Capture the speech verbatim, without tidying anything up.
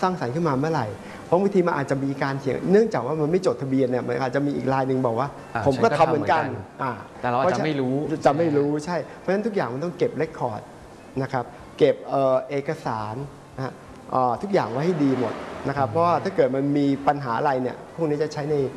ร้างสรรค์ขึ้นมาเมื่อไหร่เพราะบางทีมันอาจจะมีการเถียงเนื่องจากว่ามันไม่จดทะเบียนเนี่ยมันอาจจะมีอีกรายหนึ่งบอกว่าผมก็ทำเหมือนกันแต่เราอาจจะไม่รู้จะไม่รู้ใช่เพราะฉะนั้นทุกอย่างมันต้องเก็บเรคคอร์ดนะครับเก็บเอกสารนะทุกอย่างไว้ให้ดีหมดนะครับเพราะว่าถ้าเกิดมันมีปัญหาอะไรเนี่ยพวกนี้จะใช้ใน